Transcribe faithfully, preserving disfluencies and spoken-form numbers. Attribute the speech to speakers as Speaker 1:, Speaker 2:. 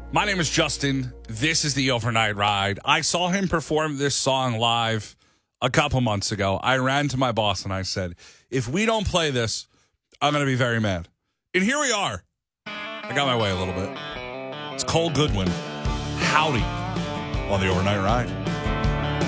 Speaker 1: My name is Justin. This is the Overnight Ride. I saw him perform this song live a couple months ago. I ran to my boss and I said, if we don't play this, I'm going to be very mad. And here we are. I got my way a little bit. It's Cole Goodwin. Howdy on the Overnight Ride.